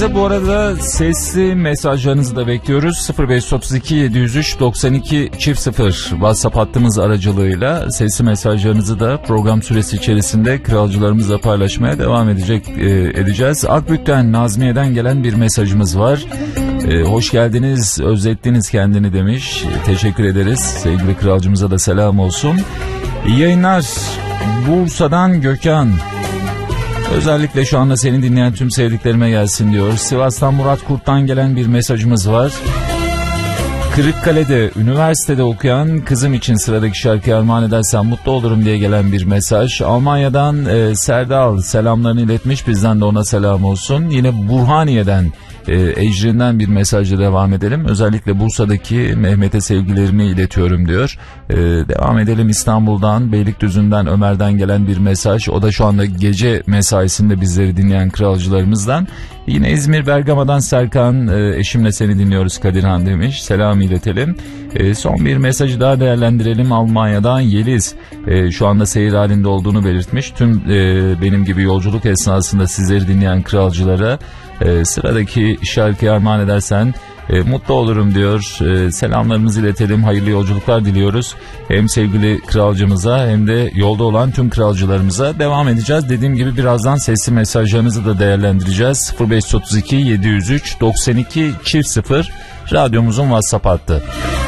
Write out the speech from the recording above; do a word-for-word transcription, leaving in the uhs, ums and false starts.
Bu arada sesli mesajlarınızı da bekliyoruz. sıfır beş otuz iki yedi yüz üç doksan iki çift sıfır WhatsApp hattımız aracılığıyla sesli mesajlarınızı da program süresi içerisinde kralcılarımızla paylaşmaya devam edecek e, edeceğiz. Akbük'ten Nazmiye'den gelen bir mesajımız var. E, hoş geldiniz, özlettiniz kendini demiş. E, teşekkür ederiz. Sevgili kralcımıza da selam olsun. İyi yayınlar. Bursa'dan Gökhan. Özellikle şu anda seni dinleyen tüm sevdiklerime gelsin diyor. Sivas'tan Murat Kurt'tan gelen bir mesajımız var. Kırıkkale'de üniversitede okuyan kızım için sıradaki şarkıyı armağan edersen mutlu olurum diye gelen bir mesaj. Almanya'dan e, Serdal selamlarını iletmiş, bizden de ona selam olsun. Yine Burhaniye'den e, Ecrin'den bir mesajla devam edelim. Özellikle Bursa'daki Mehmet'e sevgilerimi iletiyorum diyor. E, devam edelim. İstanbul'dan Beylikdüzü'nden Ömer'den gelen bir mesaj. O da şu anda gece mesaisinde bizleri dinleyen kralcılarımızdan. Yine İzmir Bergama'dan Serkan, e, eşimle seni dinliyoruz Kadirhan demiş. Selam iletelim. E, son bir mesajı daha değerlendirelim. Almanya'dan Yeliz e, şu anda seyir halinde olduğunu belirtmiş. Tüm e, benim gibi yolculuk esnasında sizleri dinleyen kralcılara e, sıradaki şarkıyı armağan edersen E, mutlu olurum diyor. E, selamlarımızı iletelim. Hayırlı yolculuklar diliyoruz. Hem sevgili kralcımıza hem de yolda olan tüm kralcılarımıza devam edeceğiz. Dediğim gibi birazdan sesli mesajlarınızı da değerlendireceğiz. sıfır beş otuz iki yedi yüz üç doksan iki çift sıfır radyomuzun WhatsApp hattı.